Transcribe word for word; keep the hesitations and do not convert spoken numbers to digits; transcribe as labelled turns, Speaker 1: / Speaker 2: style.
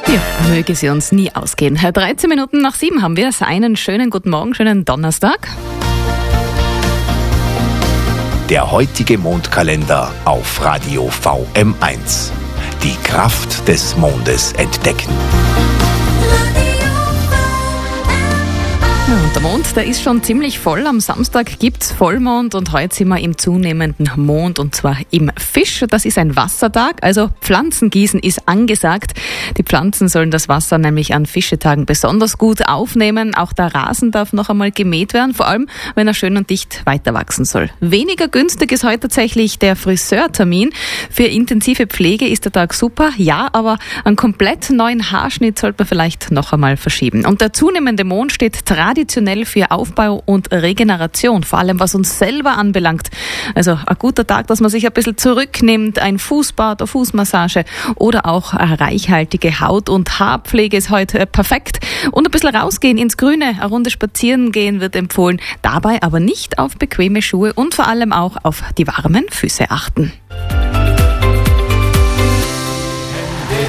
Speaker 1: Ja, möge sie uns nie ausgehen. dreizehn Minuten nach sieben haben wir es. Einen schönen guten Morgen, schönen Donnerstag.
Speaker 2: Der heutige Mondkalender auf Radio V M eins. Die Kraft des Mondes entdecken.
Speaker 1: Ja, und der Mond, der ist schon ziemlich voll. Am Samstag gibt's Vollmond und heute sind wir im zunehmenden Mond und zwar im Fisch. Das ist ein Wassertag, also Pflanzengießen ist angesagt. Die Pflanzen sollen das Wasser nämlich an Fischetagen besonders gut aufnehmen. Auch der Rasen darf noch einmal gemäht werden, vor allem wenn er schön und dicht weiter wachsen soll. Weniger günstig ist heute tatsächlich der Friseurtermin. Für intensive Pflege ist der Tag super, ja, aber einen komplett neuen Haarschnitt sollte man vielleicht noch einmal verschieben. Und der zunehmende Mond steht traditionell für Aufbau und Regeneration, vor allem was uns selber anbelangt. Also ein guter Tag, dass man sich ein bisschen zurücknimmt, ein Fußbad, eine Fußmassage oder auch eine reichhaltige Haut- und Haarpflege ist heute perfekt. Und ein bisschen rausgehen ins Grüne, eine Runde spazieren gehen wird empfohlen, dabei aber nicht auf bequeme Schuhe und vor allem auch auf die warmen Füße achten.